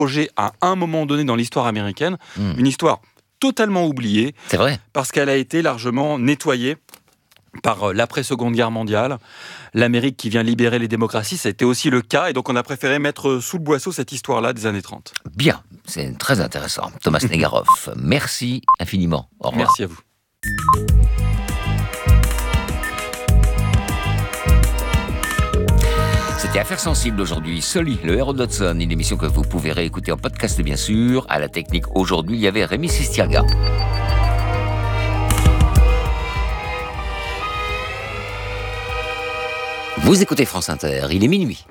projet à un moment donné dans l'histoire américaine, une histoire totalement oubliée. C'est vrai. Parce qu'elle a été largement nettoyée par l'après-seconde guerre mondiale. L'Amérique qui vient libérer les démocraties, ça a été aussi le cas. Et donc, on a préféré mettre sous le boisseau cette histoire-là des années 30. Bien, c'est très intéressant. Thomas Negaroff, merci infiniment. Au revoir. Merci à vous. C'était Affaires sensibles aujourd'hui. Sully, le héros de l'Hudson, une émission que vous pouvez réécouter en podcast, bien sûr. À la technique, aujourd'hui, il y avait Rémi Sistiaga. Vous écoutez France Inter, il est minuit.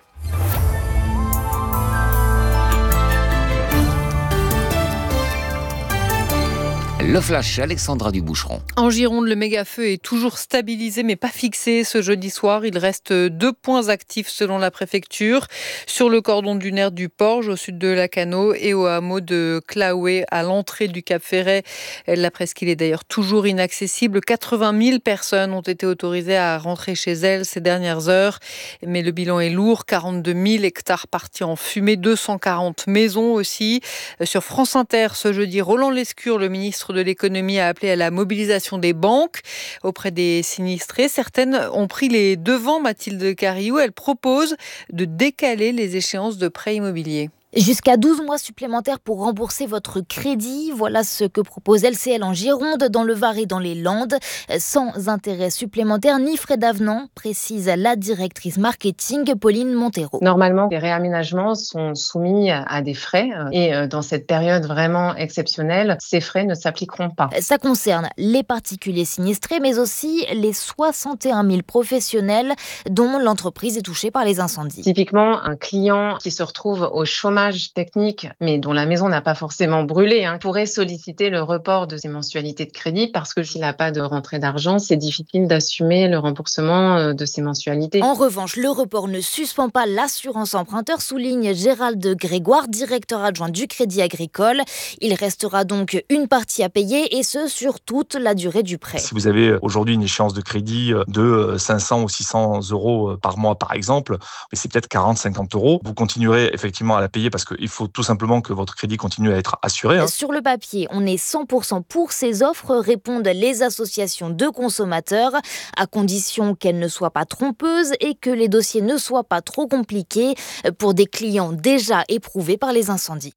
Le flash, Alexandra Duboucheron. En Gironde, le méga-feu est toujours stabilisé mais pas fixé ce jeudi soir. Il reste 2 points actifs selon la préfecture. Sur le cordon dunaire du Porge, au sud de Lacanau, et au hameau de Claoué, à l'entrée du Cap Ferret. La presqu'île est d'ailleurs toujours inaccessible. 80 000 personnes ont été autorisées à rentrer chez elles ces dernières heures. Mais le bilan est lourd. 42 000 hectares partis en fumée, 240 maisons aussi. Sur France Inter, ce jeudi, Roland Lescure, le ministre de l'économie, a appelé à la mobilisation des banques auprès des sinistrés. Certaines ont pris les devants, Mathilde Cariou. Elle propose de décaler les échéances de prêts immobiliers. Jusqu'à 12 mois supplémentaires pour rembourser votre crédit. Voilà ce que propose LCL en Gironde, dans le Var et dans les Landes. Sans intérêt supplémentaire ni frais d'avenant, précise la directrice marketing Pauline Montero. Normalement, les réaménagements sont soumis à des frais et dans cette période vraiment exceptionnelle, ces frais ne s'appliqueront pas. Ça concerne les particuliers sinistrés, mais aussi les 61 000 professionnels dont l'entreprise est touchée par les incendies. Typiquement, un client qui se retrouve au chômage technique, mais dont la maison n'a pas forcément brûlé, pourrait solliciter le report de ses mensualités de crédit parce que s'il n'a pas de rentrée d'argent, c'est difficile d'assumer le remboursement de ses mensualités. En revanche, le report ne suspend pas l'assurance emprunteur, souligne Gérald Grégoire, directeur adjoint du Crédit Agricole. Il restera donc une partie à payer et ce, sur toute la durée du prêt. Si vous avez aujourd'hui une échéance de crédit de 500 ou 600 euros par mois, par exemple, mais c'est peut-être 40-50 euros, vous continuerez effectivement à la payer parce qu'il faut tout simplement que votre crédit continue à être assuré. Sur le papier, on est 100% pour ces offres, répondent les associations de consommateurs, à condition qu'elles ne soient pas trompeuses et que les dossiers ne soient pas trop compliqués pour des clients déjà éprouvés par les incendies.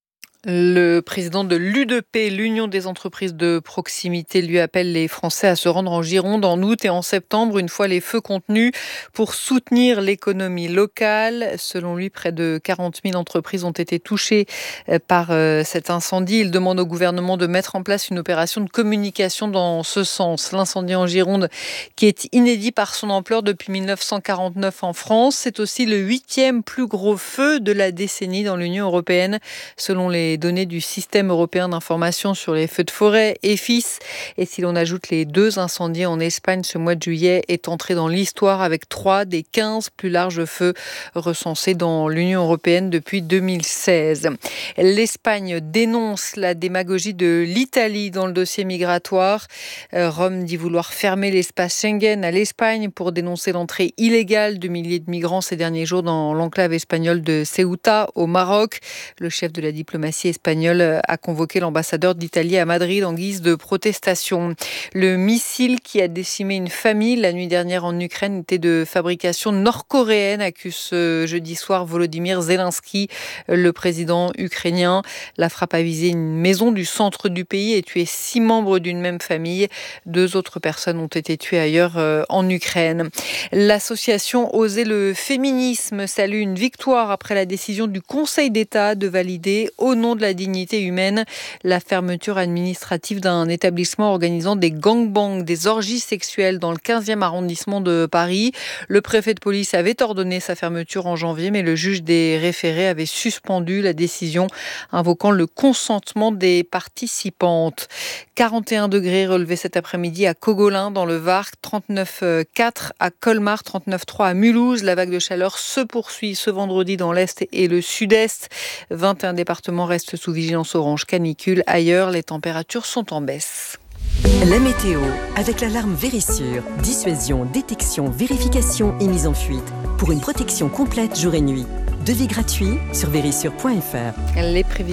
Le président de l'UDP, l'Union des entreprises de proximité, lui appelle les Français à se rendre en Gironde en août et en septembre, une fois les feux contenus, pour soutenir l'économie locale. Selon lui, près de 40 000 entreprises ont été touchées par cet incendie. Il demande au gouvernement de mettre en place une opération de communication dans ce sens. L'incendie en Gironde, qui est inédit par son ampleur depuis 1949 en France, c'est aussi le 8e plus gros feu de la décennie dans l'Union européenne, selon les données du système européen d'information sur les feux de forêt, EFIS. Et si l'on ajoute les 2 incendies en Espagne, ce mois de juillet est entré dans l'histoire avec 3 des 15 plus larges feux recensés dans l'Union européenne depuis 2016. L'Espagne dénonce la démagogie de l'Italie dans le dossier migratoire. Rome dit vouloir fermer l'espace Schengen à l'Espagne pour dénoncer l'entrée illégale de milliers de migrants ces derniers jours dans l'enclave espagnole de Ceuta, au Maroc. Le chef de la diplomatie espagnole a convoqué l'ambassadeur d'Italie à Madrid en guise de protestation. Le missile qui a décimé une famille la nuit dernière en Ukraine était de fabrication nord-coréenne, accuse ce jeudi soir Volodymyr Zelensky, le président ukrainien. La frappe a visé une maison du centre du pays et tué 6 membres d'une même famille. 2 autres personnes ont été tuées ailleurs en Ukraine. L'association Oser le féminisme salue une victoire après la décision du Conseil d'État de valider, au nom de la dignité humaine, la fermeture administrative d'un établissement organisant des gangbangs, des orgies sexuelles dans le 15e arrondissement de Paris. Le préfet de police avait ordonné sa fermeture en janvier, mais le juge des référés avait suspendu la décision, invoquant le consentement des participantes. 41 degrés relevés cet après-midi à Cogolin dans le Var, 39,4 à Colmar, 39,3 à Mulhouse. La vague de chaleur se poursuit ce vendredi dans l'Est et le Sud-Est. 21 départements restent sous vigilance orange canicule. Ailleurs, les températures sont en baisse. La météo, avec l'alarme Vérissure. Dissuasion, détection, vérification et mise en fuite. Pour une protection complète jour et nuit. Devis gratuit sur vérissure.fr. Les prévisions